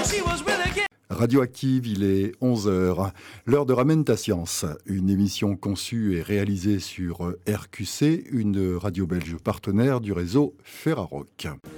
Radioactive, il est 11 heures. L'heure de Ramène ta science, une émission conçue et réalisée sur RQC, une radio belge partenaire du réseau Ferrarock.